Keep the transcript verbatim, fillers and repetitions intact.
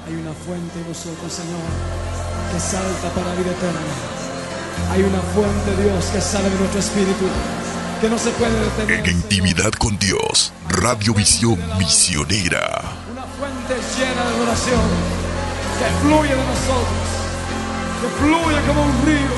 Hay una fuente en vosotros, Señor, que salta para la vida eterna. Hay una fuente, Dios, que sale de nuestro espíritu, que no se puede detener. En intimidad Señor. con Dios, Radiovisión Misionera. Una fuente llena de oración que fluye de nosotros, que fluye como un río.